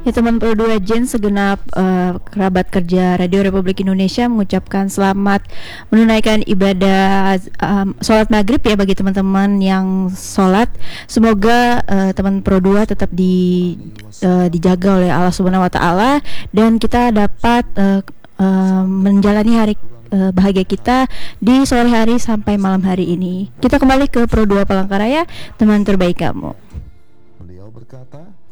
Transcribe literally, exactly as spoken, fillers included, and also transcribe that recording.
Ya teman Pro dua Gen segenap eh, kerabat kerja Radio Republik Indonesia mengucapkan selamat menunaikan ibadah um, sholat maghrib ya bagi teman-teman yang sholat. Semoga eh, teman Pro dua tetap di, eh, dijaga oleh Allah Subhanahu Wa Taala dan kita dapat eh, eh, menjalani hari eh, bahagia kita di sore hari sampai malam hari ini. Kita kembali ke Pro dua Palangkaraya, teman terbaik kamu. Beliau berkata,